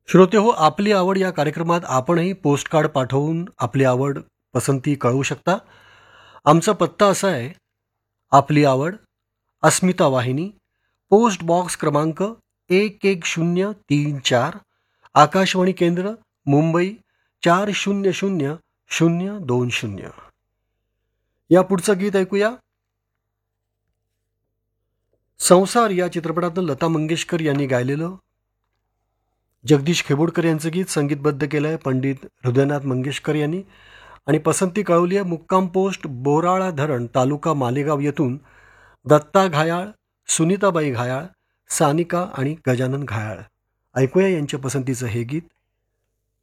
श्रोते हो, आपली आवड या कार्यक्रमात आपणही पोस्टकार्ड पाठवून आपली आवड पसंती कळवू शकता. आमचा पत्ता असा आहे: आपली आवड, अस्मिता वाहिनी, पोस्ट बॉक्स क्रमांक 11034, आकाशवाणी केंद्र, मुंबई 400020. या पुढचं गीत ऐकूया. संसार या चित्रपटातून लता मंगेशकर यांनी गायलेलं, जगदीश खेबोडकर यांचं गीत संगीतबद्ध केलं आहे पंडित हृदयनाथ मंगेशकर यांनी, आणि पसंती कळवली आहे मुक्काम पोस्ट बोराळा धरण, तालुका मालेगाव येथून दत्ता घायाळ, सुनीताबाई घायाळ, सानिका आणि गजानन घायाळ. ऐकूया यांच्या पसंतीचं हे गीत.